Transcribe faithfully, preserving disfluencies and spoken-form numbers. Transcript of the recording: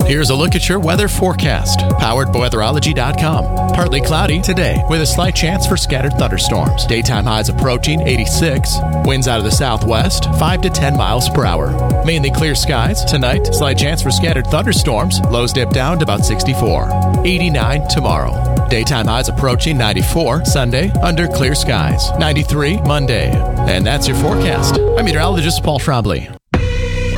Here's a look at your weather forecast, powered by weatherology dot com. Partly cloudy today with a slight chance for scattered thunderstorms. Daytime highs approaching eighty-six. Winds out of the southwest, five to ten miles per hour. Mainly clear skies. Tonight, slight chance for scattered thunderstorms. Lows dip down to about sixty-four. eighty-nine tomorrow. Daytime highs approaching ninety-four. Sunday, under clear skies. ninety-three Monday. And that's your forecast. I'm meteorologist Paul Trombley.